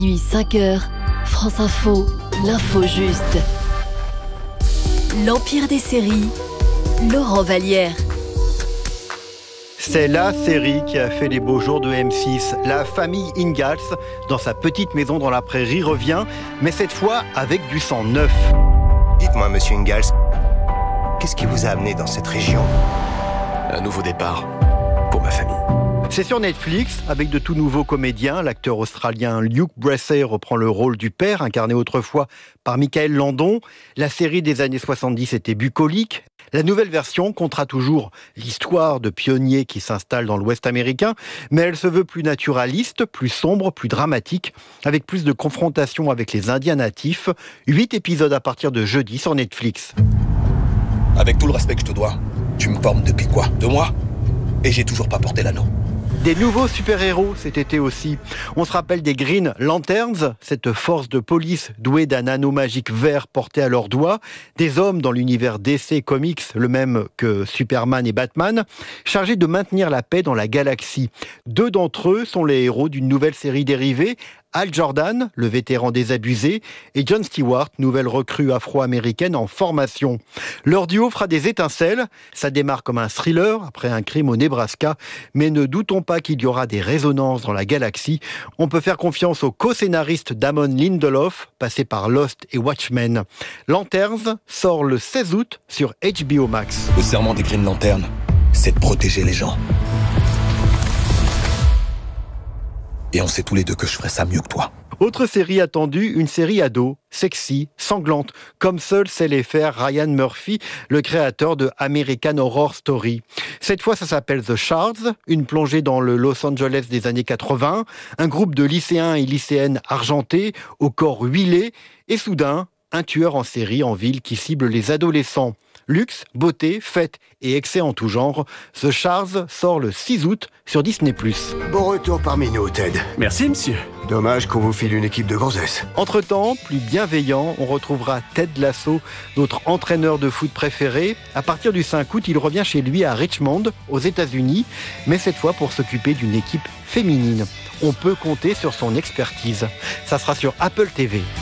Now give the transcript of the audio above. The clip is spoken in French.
Nuit 5h, France Info, l'info juste. L'Empire des séries, Laurent Vallière. C'est la série qui a fait les beaux jours de M6. La famille Ingalls, dans sa petite maison dans la prairie, revient, mais cette fois avec du sang neuf. Dites-moi, monsieur Ingalls, qu'est-ce qui vous a amené dans cette région? Un nouveau départ pour ma famille. C'est sur Netflix, avec de tout nouveaux comédiens. L'acteur australien Luke Bracey reprend le rôle du père, incarné autrefois par Michael Landon. La série des années 70 était bucolique. La nouvelle version comptera toujours l'histoire de pionniers qui s'installent dans l'Ouest américain, mais elle se veut plus naturaliste, plus sombre, plus dramatique, avec plus de confrontations avec les Indiens natifs. 8 épisodes à partir de jeudi sur Netflix. Avec tout le respect que je te dois, tu me formes depuis quoi? 2 mois? Et j'ai toujours pas porté l'anneau. Des nouveaux super-héros cet été aussi. On se rappelle des Green Lanterns, cette force de police douée d'un anneau magique vert porté à leurs doigts. Des hommes dans l'univers DC Comics, le même que Superman et Batman, chargés de maintenir la paix dans la galaxie. 2 d'entre eux sont les héros d'une nouvelle série dérivée. Hal Jordan, le vétéran désabusé, et Jon Stewart, nouvelle recrue afro-américaine en formation. Leur duo fera des étincelles. Ça démarre comme un thriller après un crime au Nebraska, mais ne doutons pas qu'il y aura des résonances dans la galaxie. On peut faire confiance au co-scénariste Damon Lindelof, passé par Lost et Watchmen. Lanterns sort le 16 août sur HBO Max. Le serment des Green Lanterns, c'est de protéger les gens. Et on sait tous les deux que je ferais ça mieux que toi. Autre série attendue, une série ado, sexy, sanglante, comme seul sait les faire Ryan Murphy, le créateur de American Horror Story. Cette fois, ça s'appelle The Shards, une plongée dans le Los Angeles des années 80, un groupe de lycéens et lycéennes argentés, au corps huilé, et soudain, un tueur en série en ville qui cible les adolescents. Luxe, beauté, fête et excès en tout genre, The Shards sort le 6 août sur Disney+. Bon retour parmi nous, Ted. Merci, monsieur. Dommage qu'on vous file une équipe de gonzesses. Entre-temps, plus bienveillant, on retrouvera Ted Lasso, notre entraîneur de foot préféré. À partir du 5 août, il revient chez lui à Richmond, aux États-Unis, mais cette fois pour s'occuper d'une équipe féminine. On peut compter sur son expertise. Ça sera sur Apple TV.